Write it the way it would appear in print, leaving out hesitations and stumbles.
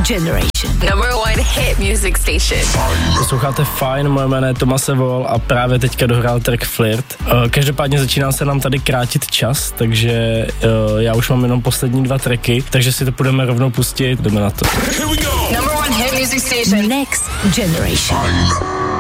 Generation. Number one hit music station. Posloucháte Fajn, moje jméno je Tomas Evol a právě teďka dohrál track Flirt. Každopádně začíná se nám tady krátit čas, takže já už mám jenom poslední 2 tracky, takže si to půjdeme rovnou pustit, jdeme na to. Number one hit music station. Next Generation.